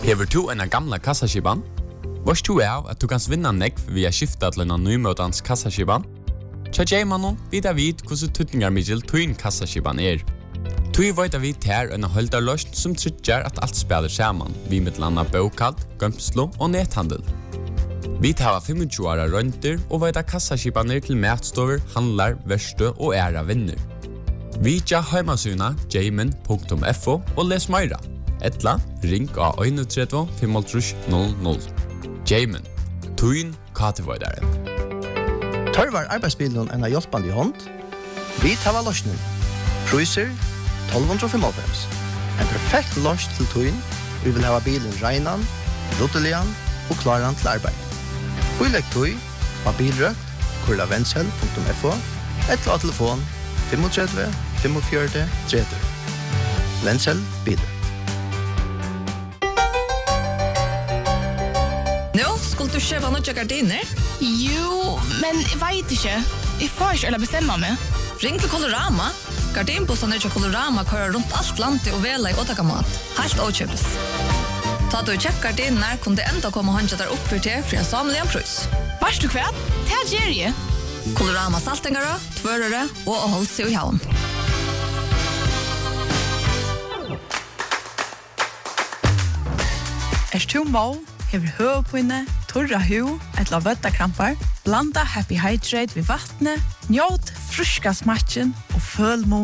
Hever du en gamla kassaskipan? Varst du at du kan vinna nekv via skifta til en nymøtans kassaskipan? Tja Jaymanon vidar vid hvordan tutningarmiddel tuin kassaskipan Tui veit vi ter en holdarløst som tryggjar at alt spiller saman, vi med landa bokald, gømslo og nethandel. Vi tar 25 åra rønter og veit kassaskipaner til matstover, handlar, verste og æra vinner. Vi tja heimasuna jayman.fo og les meira. Etla, ring av 31 500. Jayman, tuin katevoidaren. Tørvar arbeidsbilen en hjelpande i hånd. Vi tar løsning. Priser 1295. En perfekt løs til tuin. Vi vil ha bilen reinan, ruttelian og klaran til arbeid. Vi legger tui av bilrøkt, kurlavendsel.fo, etla telefon 35 45 30. Vendsel biler. Nå, skulle du kjøpe noen gardiner? Jo, men jeg vet ikke. Jeg får ikke eller bestemme meg. Ring til Colorama. Gardinbussene til Colorama kører rundt alt landet og vela i åtakamat. Helt åkjøpes. Ta du kjøpt gardiner, kunne det enda komme håndja der opp for til for en samlig en prøys. Varst du kvært? Det er Jerry. Colorama saltengere, tvørere og å holde seg i havn. Er du må, hever høvpinne, torra hu, etla vøttakrampar, blanda Happy Hydrate ved vattnet, njåt fruska smatchen og føl